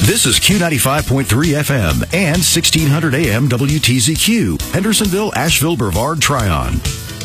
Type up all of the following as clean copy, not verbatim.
This is Q95.3 FM and 1600 AM WTZQ, Hendersonville, Asheville, Brevard, Tryon.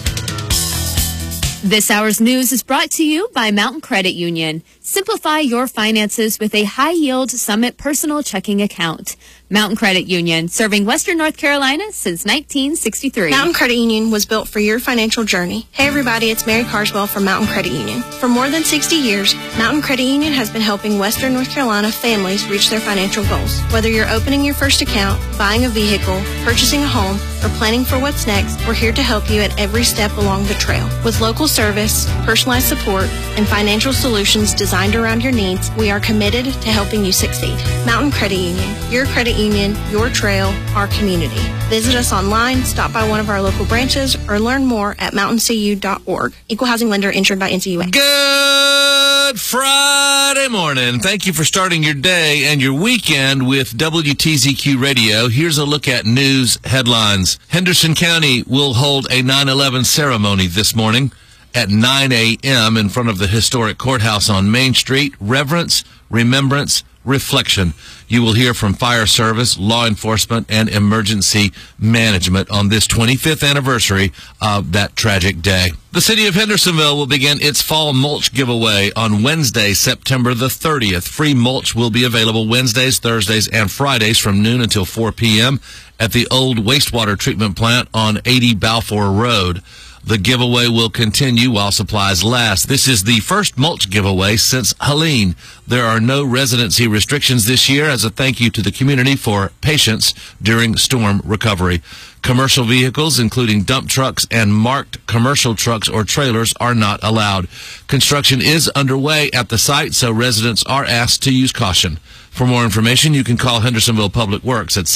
This hour's news is brought to you by Mountain Credit Union. Simplify your finances with a high-yield Summit personal checking account. Mountain Credit Union, serving Western North Carolina since 1963. Mountain Credit Union was built for your financial journey. Hey everybody, it's Mary Carswell from Mountain Credit Union. For more than 60 years, Mountain Credit Union has been helping Western North Carolina families reach their financial goals. Whether you're opening your first account, buying a vehicle, purchasing a home, or planning for what's next, we're here to help you at every step along the trail. With local service, personalized support, and financial solutions designed around your needs, we are committed to helping you succeed. Mountain Credit Union, your credit union, your trail, our community. Visit us online, stop by one of our local branches, or learn more at mountaincu.org. Equal housing lender insured by NCUA. Good Friday morning. Thank you for starting your day and your weekend with WTZQ Radio. Here's a look at news headlines. Henderson County will hold a 9/11 ceremony this morning at 9 a.m. in front of the historic courthouse on Main Street. Reverence, remembrance, reflection. You will hear from fire service, law enforcement, and emergency management on this 25th anniversary of that tragic day. The city of Hendersonville will begin its fall mulch giveaway on Wednesday, September the 30th. Free mulch will be available Wednesdays, Thursdays, and Fridays from noon until 4 p.m. at the old wastewater treatment plant on 80 Balfour Road. The giveaway will continue while supplies last. This is the first mulch giveaway since Helene. There are no residency restrictions this year as a thank you to the community for patience during storm recovery. Commercial vehicles, including dump trucks and marked commercial trucks or trailers, are not allowed. Construction is underway at the site, so residents are asked to use caution. For more information, you can call Hendersonville Public Works at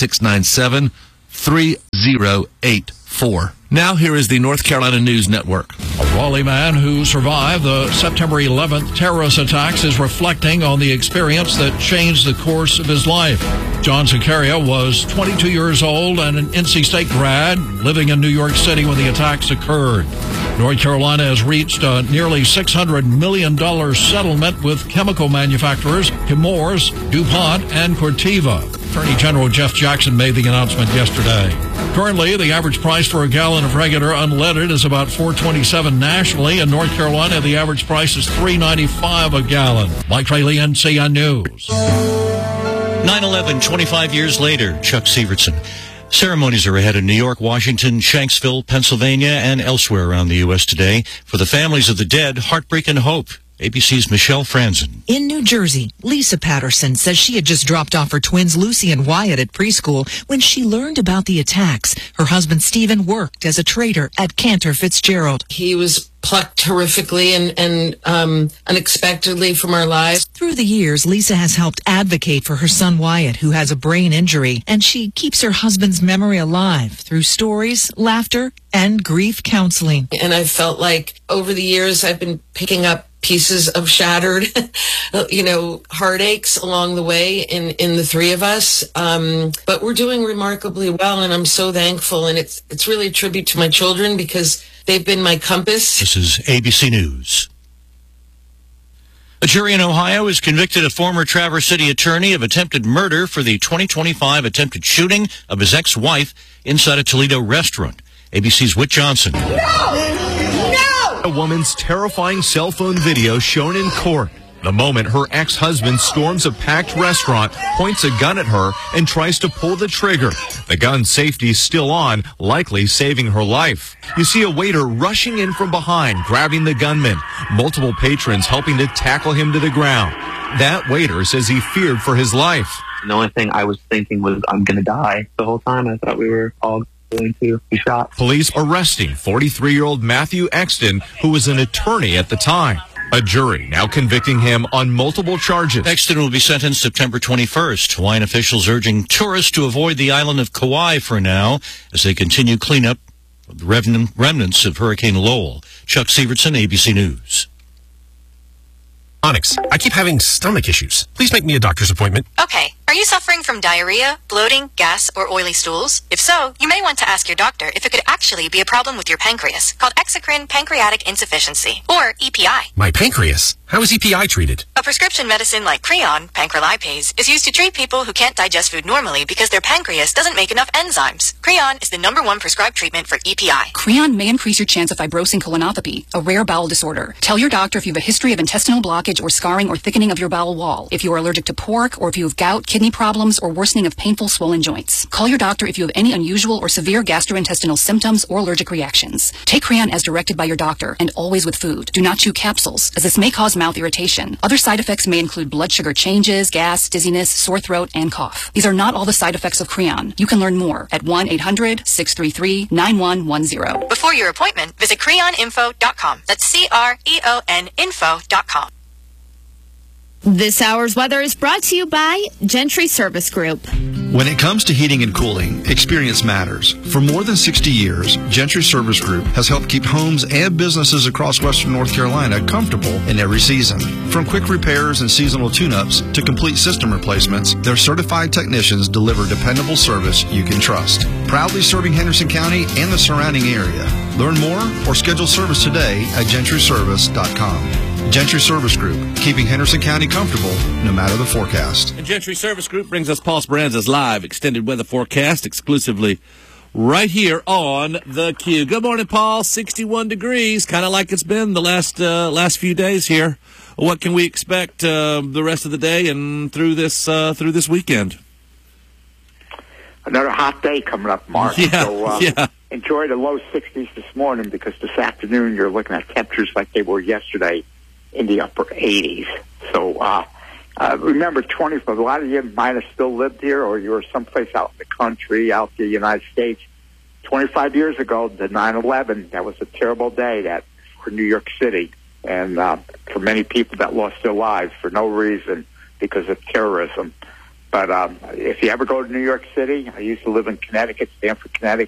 697-3084. Now, here is the North Carolina News Network. A Raleigh man who survived the September 11th terrorist attacks is reflecting on the experience that changed the course of his life. John Zakaria was 22 years old and an NC State grad living in New York City when the attacks occurred. North Carolina has reached a nearly $600 million settlement with chemical manufacturers Chemours, DuPont, and Corteva. Attorney General Jeff Jackson made the announcement yesterday. Currently, the average price for a gallon of regular unleaded is about $4.27 nationally. In North Carolina, the average price is $3.95 a gallon. Mike Traley, NCN News. 9/11, 25 years later, Chuck Severson. Ceremonies are ahead in New York, Washington, Shanksville, Pennsylvania, and elsewhere around the U.S. today. For the families of the dead, heartbreak and hope. ABC's Michelle Franzen. In New Jersey, Lisa Patterson says she had just dropped off her twins Lucy and Wyatt at preschool when she learned about the attacks. Her husband Stephen worked as a trader at Cantor Fitzgerald. He was plucked horrifically and unexpectedly from our lives. Through the years, Lisa has helped advocate for her son Wyatt, who has a brain injury, and she keeps her husband's memory alive through stories, laughter, and grief counseling. And I felt like over the years I've been picking up pieces of shattered, heartaches along the way in the three of us. But we're doing remarkably well, and I'm so thankful. And it's really a tribute to my children because they've been my compass. This is ABC News. A jury in Ohio has convicted a former Traverse City attorney of attempted murder for the 2025 attempted shooting of his ex-wife inside a Toledo restaurant. ABC's Whit Johnson. A woman's terrifying cell phone video shown in court. The moment her ex-husband storms a packed restaurant, points a gun at her, and tries to pull the trigger. The gun's safety still on, likely saving her life. You see a waiter rushing in from behind, grabbing the gunman. Multiple patrons helping to tackle him to the ground. That waiter says he feared for his life. The only thing I was thinking was, I'm going to die. The whole time I thought we were all going to be shot. Police arresting 43-year-old Matthew Exton, who was an attorney at the time. A jury now convicting him on multiple charges. Exton will be sentenced September 21st. Hawaiian officials urging tourists to avoid the island of Kauai for now as they continue cleanup of the remnants of Hurricane Lowell. Chuck Severson, ABC News. Onyx, I keep having stomach issues. Please make me a doctor's appointment. Okay. Are you suffering from diarrhea, bloating, gas, or oily stools? If so, you may want to ask your doctor if it could actually be a problem with your pancreas, called exocrine pancreatic insufficiency, or EPI. My pancreas? How is EPI treated? A prescription medicine like Creon, pancrelipase, is used to treat people who can't digest food normally because their pancreas doesn't make enough enzymes. Creon is the #1 prescribed treatment for EPI. Creon may increase your chance of fibrosing colonopathy, a rare bowel disorder. Tell your doctor if you have a history of intestinal blockage or scarring or thickening of your bowel wall, if you are allergic to pork, or if you have gout, kidney problems, or worsening of painful swollen joints. Call your doctor if you have any unusual or severe gastrointestinal symptoms or allergic reactions. Take Creon as directed by your doctor and always with food. Do not chew capsules, as this may cause mouth irritation. Other side effects may include blood sugar changes, gas, dizziness, sore throat, and cough. These are not all the side effects of Creon. You can learn more at 1-800-633-9110. Before your appointment, visit creoninfo.com. That's CREON info.com. This hour's weather is brought to you by Gentry Service Group. When it comes to heating and cooling, experience matters. For more than 60 years, Gentry Service Group has helped keep homes and businesses across Western North Carolina comfortable in every season. From quick repairs and seasonal tune-ups to complete system replacements, their certified technicians deliver dependable service you can trust. Proudly serving Henderson County and the surrounding area. Learn more or schedule service today at gentryservice.com. Gentry Service Group, keeping Henderson County comfortable no matter the forecast. And Gentry Service Group brings us Paul Speranza's live extended weather forecast exclusively right here on the Q. Good morning, Paul. 61 degrees, kind of like it's been the last few days here. What can we expect the rest of the day and through this weekend? Another hot day coming up, Mark. Yeah, so, enjoy the low 60s this morning, because this afternoon you're looking at temperatures like they were yesterday in the upper 80s. So remember, a lot of you might have still lived here, or you were someplace out in the country, out in the United States. 25 years ago, the 9/11, that was a terrible day for New York City, and for many people that lost their lives for no reason because of terrorism. But if you ever go to New York City, I used to live in Connecticut, Stamford, Connecticut.